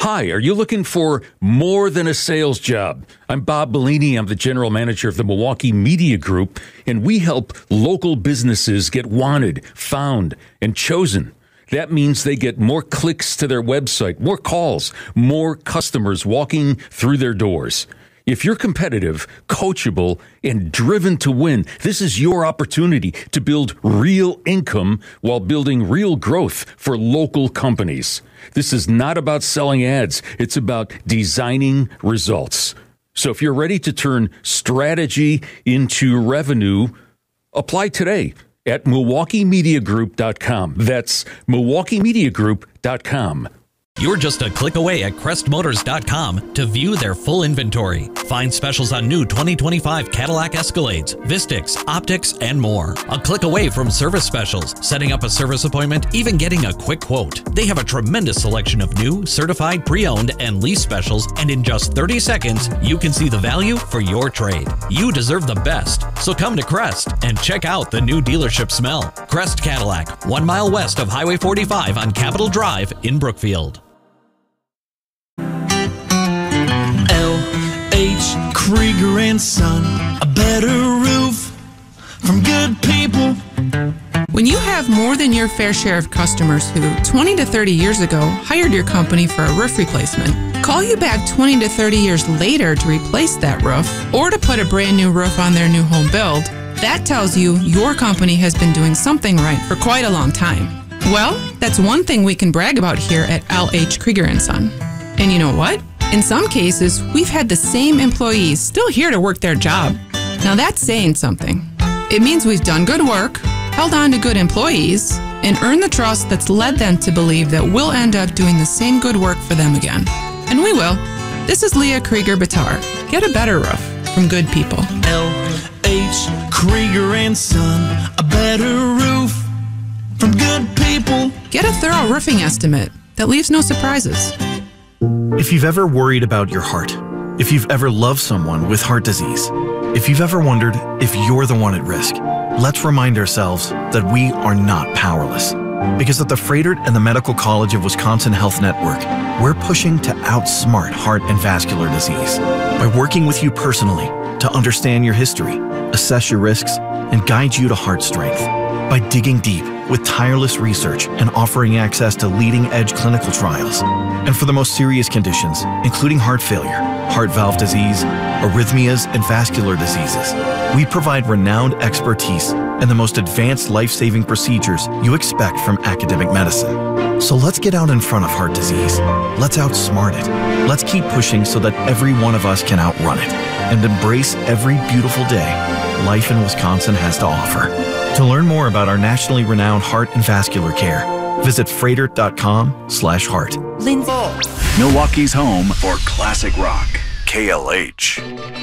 Hi, are you looking for more than a sales job? I'm Bob Bellini. I'm the general manager of the Milwaukee Media Group, and we help local businesses get wanted, found, and chosen. That means they get more clicks to their website, more calls, more customers walking through their doors. If you're competitive, coachable, and driven to win, this is your opportunity to build real income while building real growth for local companies. This is not about selling ads. It's about designing results. So if you're ready to turn strategy into revenue, apply today at MilwaukeeMediaGroup.com. That's MilwaukeeMediaGroup.com. You're just a click away at CrestMotors.com to view their full inventory. Find specials on new 2025 Cadillac Escalades, Vistix, Optics, and more. A click away from service specials, setting up a service appointment, even getting a quick quote. They have a tremendous selection of new, certified, pre-owned, and lease specials, and in just 30 seconds, you can see the value for your trade. You deserve the best, so come to Crest and check out the new dealership smell. Crest Cadillac, 1 mile west of Highway 45 on Capitol Drive in Brookfield. H. Krieger and Son, a better roof from good people. When you have more than your fair share of customers who 20 to 30 years ago hired your company for a roof replacement, call you back 20 to 30 years later to replace that roof or to put a brand new roof on their new home build, that tells you your company has been doing something right for quite a long time. Well, that's one thing we can brag about here at L.H. Krieger & Son. And you know what? In some cases, we've had the same employees still here to work their job. Now that's saying something. It means we've done good work, held on to good employees, and earned the trust that's led them to believe that we'll end up doing the same good work for them again. And we will. This is Leah Krieger-Batar. Get a better roof from good people. L.H. Krieger and Son, a better roof from good people. Get a thorough roofing estimate that leaves no surprises. If you've ever worried about your heart, if you've ever loved someone with heart disease, if you've ever wondered if you're the one at risk, let's remind ourselves that we are not powerless. Because at the Froedtert and the Medical College of Wisconsin Health Network, we're pushing to outsmart heart and vascular disease by working with you personally to understand your history, assess your risks, and guide you to heart strength. By digging deep with tireless research and offering access to leading-edge clinical trials. And for the most serious conditions, including heart failure, heart valve disease, arrhythmias, and vascular diseases, we provide renowned expertise and the most advanced life-saving procedures you expect from academic medicine. So let's get out in front of heart disease. Let's outsmart it. Let's keep pushing so that every one of us can outrun it and embrace every beautiful day life in Wisconsin has to offer. To learn more about our nationally renowned heart and vascular care, visit Froedtert.com/heart. Milwaukee's home for classic rock, KLH.